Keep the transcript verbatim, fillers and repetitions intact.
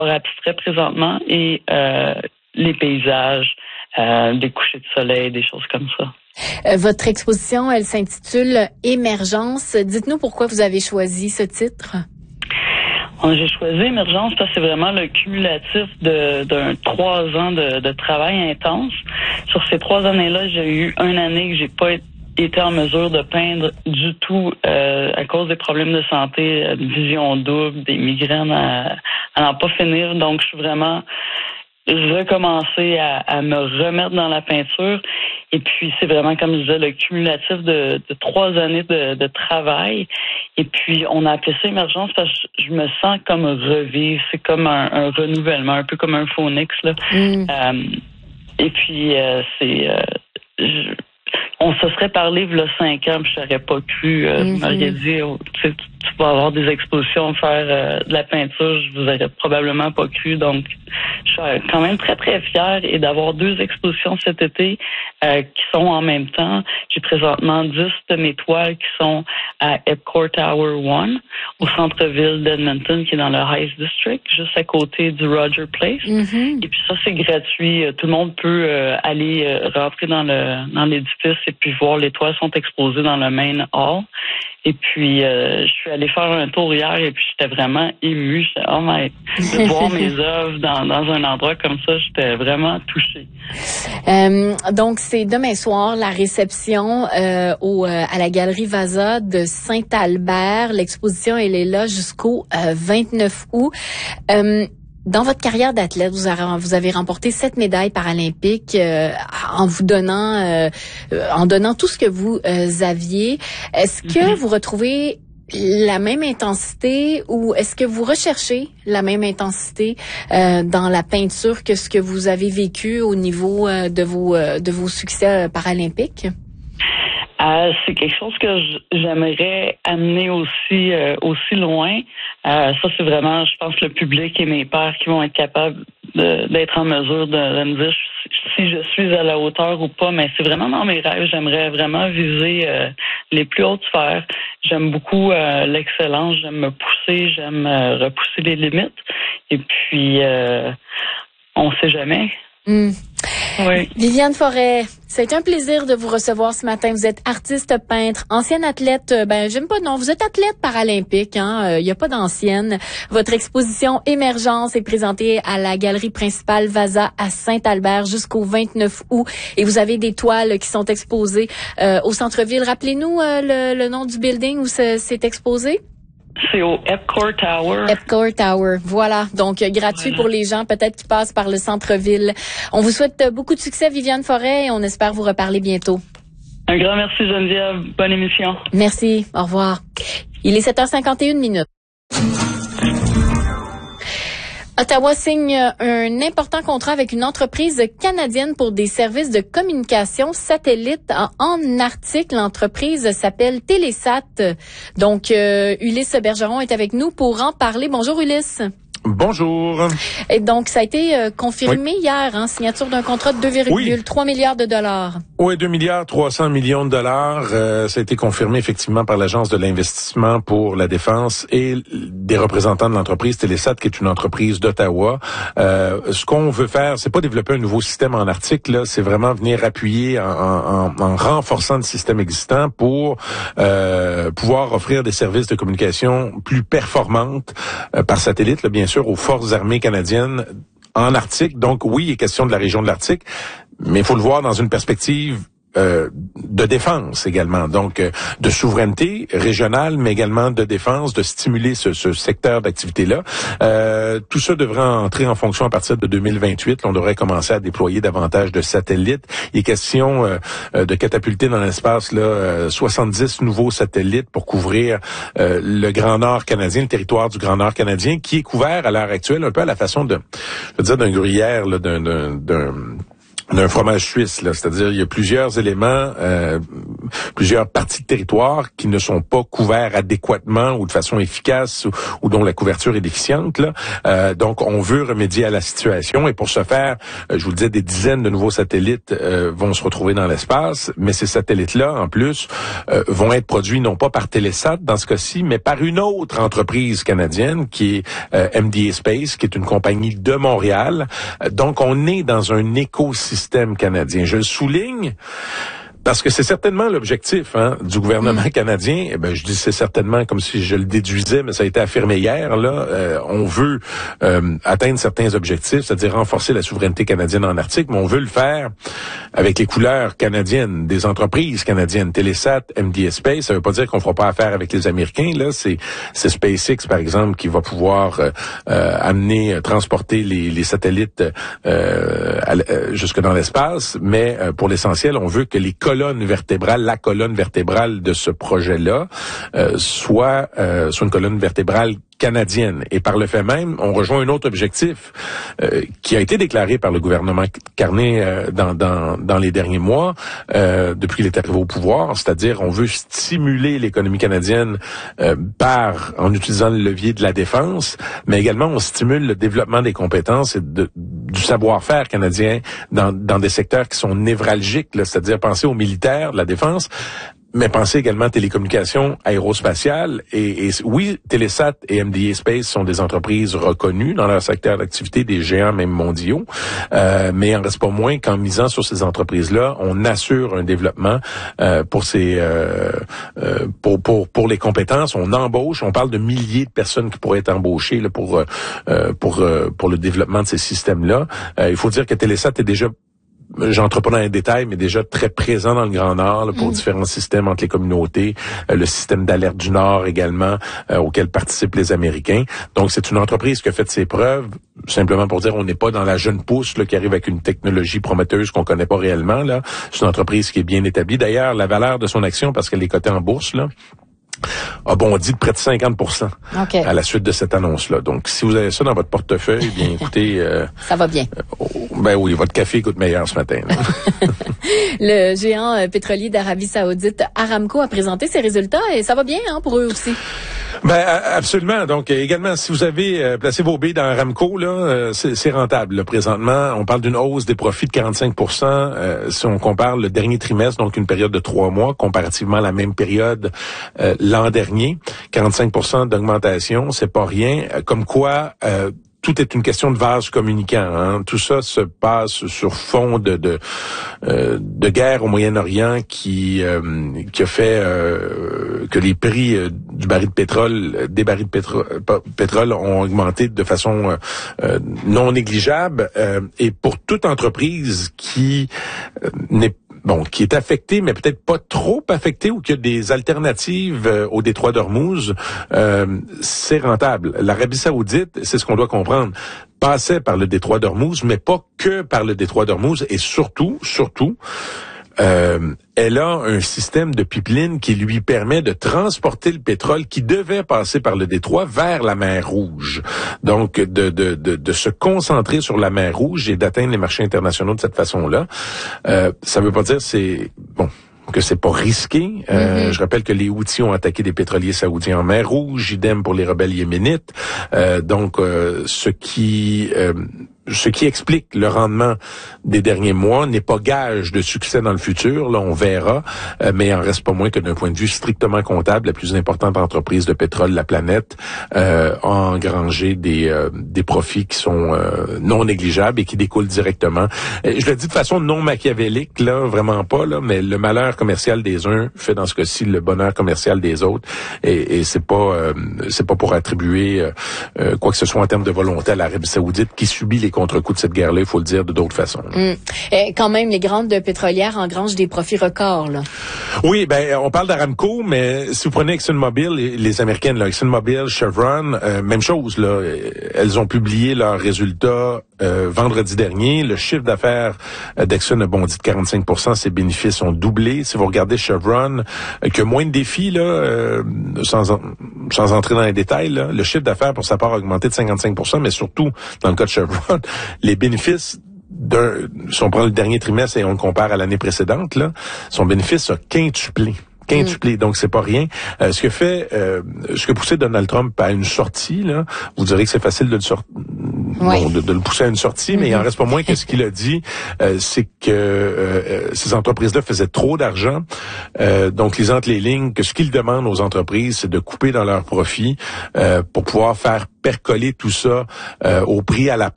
abstrait présentement et euh, les paysages, euh, des couchers de soleil, des choses comme ça. Euh, votre exposition, elle s'intitule Émergence. Dites-nous pourquoi vous avez choisi ce titre. J'ai choisi Émergence parce que c'est vraiment le cumulatif de, d'un trois ans de, de travail intense. Sur ces trois années-là, j'ai eu une année que j'ai pas été en mesure de peindre du tout euh, à cause des problèmes de santé, de vision double, des migraines à, à n'en pas finir. Donc, je suis vraiment recommencé à, à me remettre dans la peinture. Et puis, c'est vraiment, comme je disais, le cumulatif de, de trois années de, de travail. Et puis, on a appelé ça Émergence parce que je me sens comme revivre. C'est comme un, un renouvellement, un peu comme un phoenix, là. Mm. Euh, et puis, euh, c'est... Euh, je, on se serait parlé il y a cinq ans, puis je n'aurais pas cru. Euh, mm-hmm. Vous m'auriez dit, oh, tu, sais, tu vas avoir des expositions, faire euh, de la peinture. Je vous aurais probablement pas cru. Donc, je suis quand même très, très fière et d'avoir deux expositions cet été euh, qui sont en même temps. J'ai présentement dix de mes toiles qui sont à Epcot Tower un, au centre-ville d'Edmonton, qui est dans le High District, juste à côté du Roger Place. Mm-hmm. Et puis ça, c'est gratuit. Tout le monde peut euh, aller euh, rentrer dans le dans l'édifice et puis voir les toiles sont exposées dans le main hall. Et puis, euh, je suis allée faire un tour hier et puis j'étais vraiment émue. J'étais, oh my, de voir mes œuvres dans, dans un endroit comme ça, j'étais vraiment touchée. Euh, donc, c'est demain soir la réception euh, au, euh, à la Galerie Vasa de Saint-Albert. L'exposition, elle est là jusqu'au euh, vingt-neuf août. Euh, Dans votre carrière d'athlète, vous avez, vous avez remporté sept médailles paralympiques euh, en vous donnant, euh, en donnant tout ce que vous euh, aviez. Est-ce que mm-hmm. vous retrouvez la même intensité ou est-ce que vous recherchez la même intensité euh, dans la peinture que ce que vous avez vécu au niveau euh, de vos euh, de vos succès paralympiques? Euh, c'est quelque chose que j'aimerais amener aussi euh, aussi loin. Euh, ça, c'est vraiment, je pense, le public et mes pairs qui vont être capables de, d'être en mesure de, de me dire si je suis à la hauteur ou pas. Mais c'est vraiment dans mes rêves. J'aimerais vraiment viser euh, les plus hautes sphères. J'aime beaucoup euh, l'excellence. J'aime me pousser. J'aime euh, repousser les limites. Et puis, euh, on sait jamais. Mm. Oui. Viviane Forêt, c'est un plaisir de vous recevoir ce matin. Vous êtes artiste peintre, ancienne athlète, ben j'aime pas non, vous êtes athlète paralympique, hein, il euh, y a pas d'ancienne. Votre exposition Émergence est présentée à la galerie principale Vasa à Saint-Albert jusqu'au vingt-neuf août et vous avez des toiles qui sont exposées euh, au centre-ville. Rappelez-nous euh, le, le nom du building où c'est, c'est exposé. C'est au Epcot Tower. Epcot Tower, voilà. Donc, euh, gratuit voilà. Pour les gens peut-être qui passent par le centre-ville. On vous souhaite euh, beaucoup de succès, Viviane Forêt, et on espère vous reparler bientôt. Un grand merci, Geneviève. Bonne émission. Merci. Au revoir. Il est sept heures cinquante et une minutes. Ottawa signe un important contrat avec une entreprise canadienne pour des services de communication satellite en Arctique. L'entreprise s'appelle Télésat. Donc, euh, Ulysse Bergeron est avec nous pour en parler. Bonjour, Ulysse. Bonjour. Et donc, ça a été euh, confirmé oui. hier, hein, signature d'un contrat de deux virgule trois oui. milliards de dollars. Oui, deux milliards trois cents millions de dollars. Euh, ça a été confirmé effectivement par l'Agence de l'investissement pour la défense et des représentants de l'entreprise Télésat, qui est une entreprise d'Ottawa. Euh, ce qu'on veut faire, c'est pas développer un nouveau système en Arctique, là, c'est vraiment venir appuyer en, en, en renforçant le système existant pour euh, pouvoir offrir des services de communication plus performantes euh, par satellite, là, bien sûr, aux forces armées canadiennes en Arctique. Donc oui, il est question de la région de l'Arctique, mais il faut le voir dans une perspective euh, de défense également, donc euh, de souveraineté régionale, mais également de défense, de stimuler ce, ce secteur d'activité-là. Euh, tout ça devrait entrer en fonction à partir de deux mille vingt-huit. On devrait commencer à déployer davantage de satellites. Il est question euh, de catapulter dans l'espace là euh, soixante-dix nouveaux satellites pour couvrir euh, le Grand Nord canadien, le territoire du Grand Nord canadien, qui est couvert à l'heure actuelle un peu à la façon de, je veux dire, d'un gruyère, là, d'un, d'un, d'un d'un fromage suisse, là, c'est-à-dire il y a plusieurs éléments, euh, plusieurs parties de territoire qui ne sont pas couverts adéquatement ou de façon efficace ou, ou dont la couverture est déficiente. Là. Euh, donc, on veut remédier à la situation et pour ce faire, euh, je vous le disais, des dizaines de nouveaux satellites euh, vont se retrouver dans l'espace, mais ces satellites-là, en plus, euh, vont être produits non pas par Telesat dans ce cas-ci, mais par une autre entreprise canadienne qui est euh, M D A Space, qui est une compagnie de Montréal. Euh, donc, on est dans un écosystème système canadien. Je le souligne parce que c'est certainement l'objectif hein, du gouvernement mmh. canadien. Eh ben, je dis c'est certainement comme si je le déduisais, mais ça a été affirmé hier. Là, euh, on veut euh, atteindre certains objectifs, c'est-à-dire renforcer la souveraineté canadienne en Arctique, mais on veut le faire avec les couleurs canadiennes des entreprises canadiennes. Telesat, M D A Space, ça veut pas dire qu'on fera pas affaire avec les Américains. Là, c'est, c'est SpaceX par exemple qui va pouvoir euh, euh, amener, euh, transporter les, les satellites euh, à, euh, jusque dans l'espace. Mais euh, pour l'essentiel, on veut que les colonne vertébrale, la colonne vertébrale de ce projet-là, euh, soit, euh, soit une colonne vertébrale canadienne. Et par le fait même, on rejoint un autre objectif euh, qui a été déclaré par le gouvernement Carney euh, dans, dans, dans les derniers mois, euh, depuis qu'il est arrivé au pouvoir, c'est-à-dire on veut stimuler l'économie canadienne euh, par en utilisant le levier de la défense, mais également on stimule le développement des compétences et de, du savoir-faire canadien dans, dans des secteurs qui sont névralgiques, là, c'est-à-dire penser aux militaires, de la défense, mais pensez également télécommunications, aérospatiales. Et, et oui, Telesat et M D A Space sont des entreprises reconnues dans leur secteur d'activité, des géants même mondiaux. Euh, mais il en reste pas moins qu'en misant sur ces entreprises-là, on assure un développement euh, pour ces euh, euh, pour pour pour les compétences. On embauche, on parle de milliers de personnes qui pourraient être embauchées là, pour euh, pour euh, pour le développement de ces systèmes-là. Euh, il faut dire que Telesat est déjà j'entre pas dans les détails, mais déjà très présent dans le Grand Nord là, pour mmh. différents systèmes entre les communautés, euh, le système d'alerte du Nord également, euh, auquel participent les Américains. Donc, c'est une entreprise qui a fait ses preuves, simplement pour dire on n'est pas dans la jeune pousse là, qui arrive avec une technologie prometteuse qu'on connaît pas réellement. Là, c'est une entreprise qui est bien établie. D'ailleurs, la valeur de son action, parce qu'elle est cotée en bourse, là, a bondi de près de cinquante pour cent okay. à la suite de cette annonce-là. Donc, si vous avez ça dans votre portefeuille, bien écoutez... Euh, ça va bien. Euh, oh, ben oui, votre café coûte meilleur ce matin. Le géant euh, pétrolier d'Arabie Saoudite, Aramco, a présenté ses résultats et ça va bien hein, pour eux aussi. Ben absolument. Donc également, si vous avez euh, placé vos billes dans Aramco, là, euh, c'est, c'est rentable. Là, présentement, on parle d'une hausse des profits de quarante-cinq pour cent euh, si on compare le dernier trimestre, donc une période de trois mois, comparativement à la même période euh, l'an dernier. quarante-cinq pour cent d'augmentation, c'est pas rien. Comme quoi. Euh, Tout est une question de vase communicant. Hein. Tout ça se passe sur fond de de, euh, de guerre au Moyen-Orient qui euh, qui a fait euh, que les prix euh, du baril de pétrole, des barils de pétro- pétrole ont augmenté de façon euh, non négligeable. Euh, et pour toute entreprise qui euh, n'est Bon, qui est affecté, mais peut-être pas trop affecté, ou qui a des alternatives euh, au détroit d'Ormuz, euh, c'est rentable. L'Arabie Saoudite, c'est ce qu'on doit comprendre, passait par le détroit d'Ormuz, mais pas que par le détroit d'Ormuz, et surtout, surtout, euh, elle a un système de pipeline qui lui permet de transporter le pétrole qui devait passer par le détroit vers la mer Rouge. Donc, de, de, de, de se concentrer sur la mer Rouge et d'atteindre les marchés internationaux de cette façon-là. Euh, ça veut pas dire c'est bon que c'est pas risqué. Euh, mm-hmm. Je rappelle que les Houthis ont attaqué des pétroliers saoudiens en mer Rouge, idem pour les rebelles yéménites. Euh, donc, euh, ce qui euh, ce qui explique le rendement des derniers mois n'est pas gage de succès dans le futur, là on verra, euh, mais il en reste pas moins que d'un point de vue strictement comptable, la plus importante entreprise de pétrole de la planète euh, a engrangé des euh, des profits qui sont euh, non négligeables et qui découlent directement. Et je le dis de façon non machiavélique, là, vraiment pas, là, mais le malheur commercial des uns fait dans ce cas-ci le bonheur commercial des autres, et, et c'est pas euh, c'est pas pour attribuer euh, euh, quoi que ce soit en termes de volonté à l'Arabie Saoudite qui subit les contre-coups de cette guerre-là, il faut le dire de d'autres façons. Mmh. Et quand même, les grandes pétrolières engrangent des profits records, là. Oui, ben on parle d'Aramco, mais si vous prenez ExxonMobil, les, les Américaines, là, ExxonMobil, Chevron, euh, même chose, là. Elles ont publié leurs résultats euh, vendredi dernier. Le chiffre d'affaires d'Exxon a bondi de quarante-cinq pour cent. Ses bénéfices ont doublé. Si vous regardez Chevron, euh, qui a moins de défis, là, euh, sans, en, sans entrer dans les détails, là, le chiffre d'affaires pour sa part a augmenté de cinquante-cinq pour cent, mais surtout, dans le cas de Chevron, les bénéfices d'un, si on prend le dernier trimestre et on le compare à l'année précédente, là, son bénéfice a quintuplé. Quintuplé, donc c'est pas rien. Euh, ce que fait, euh, ce que poussait Donald Trump à une sortie, là, vous direz que c'est facile de le sortir. Oui. Bon, de, de le pousser à une sortie, mais mm-hmm. il en reste pas moins que ce qu'il a dit, euh, c'est que euh, ces entreprises-là faisaient trop d'argent. Euh, donc, lisant entre les lignes, que ce qu'il demande aux entreprises, c'est de couper dans leurs profits euh, pour pouvoir faire percoler tout ça euh, au prix à la